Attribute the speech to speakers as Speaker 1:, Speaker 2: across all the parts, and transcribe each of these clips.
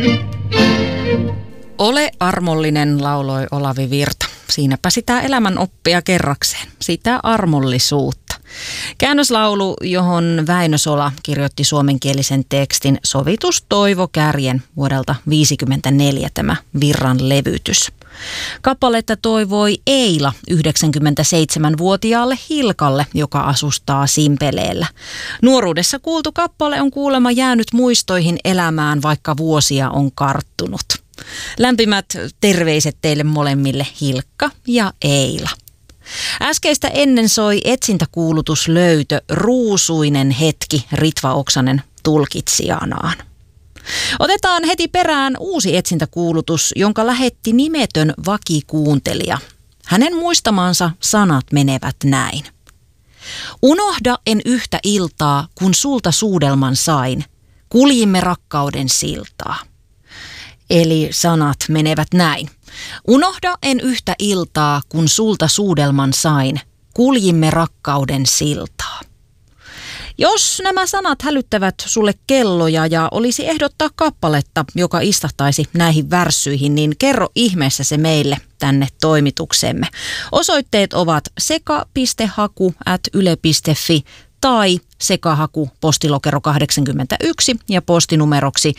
Speaker 1: Ole armollinen, lauloi Olavi Virta. Siinäpä sitä elämän oppia kerrakseen, sitä armollisuutta. Käännöslaulu, johon Väinö Sola kirjoitti suomenkielisen tekstin Sovitus Toivo Kärjen vuodelta 1954 tämä Virran levytys. Kappaletta toivoi Eila 97-vuotiaalle Hilkalle, joka asustaa Simpeleellä. Nuoruudessa kuultu kappale on kuulemma jäänyt muistoihin elämään, vaikka vuosia on karttunut. Lämpimät terveiset teille molemmille, Hilkka ja Eila. Äskeistä ennen soi etsintäkuulutuslöytö Ruusuinen hetki Ritva Oksanen tulkitsijanaan. Otetaan heti perään uusi etsintäkuulutus, jonka lähetti nimetön vakikuuntelija. Hänen muistamansa sanat menevät näin. Unohda en yhtä iltaa, kun sulta suudelman sain. Kuljimme rakkauden siltaa. Eli sanat menevät näin. Unohda en yhtä iltaa, kun sulta suudelman sain. Kuljimme rakkauden siltaa. Jos nämä sanat hälyttävät sulle kelloja ja olisi ehdottaa kappaletta, joka istahtaisi näihin värssyihin, niin kerro ihmeessä se meille tänne toimituksemme. Osoitteet ovat seka.haku@yle.fi tai sekahaku postilokero 81 ja postinumeroksi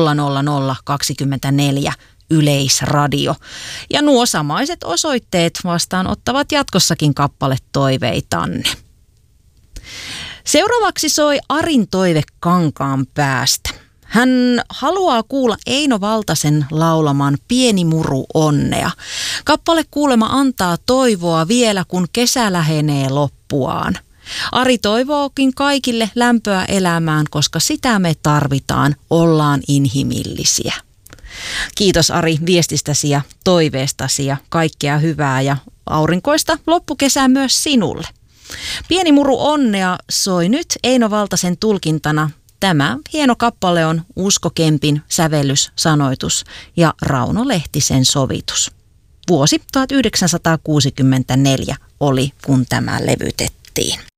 Speaker 1: 00024 Yleisradio. Ja nuo samaiset osoitteet vastaanottavat jatkossakin kappaletoiveitanne. Seuraavaksi soi Arin toive Kankaanpäästä. Hän haluaa kuulla Eino Valtasen laulaman Pieni muru onnea. Kappale kuulema antaa toivoa vielä, kun kesä lähenee loppuaan. Ari toivookin kaikille lämpöä elämään, koska sitä me tarvitaan, ollaan inhimillisiä. Kiitos Ari viestistäsi ja toiveestasi ja kaikkea hyvää ja aurinkoista loppukesää myös sinulle. Pieni muru onnea soi nyt Eino Valtasen tulkintana. Tämä hieno kappale on Usko Kempin sävellys, sanoitus ja Rauno Lehtisen sovitus. Vuosi 1964 oli, kun tämä levytettiin.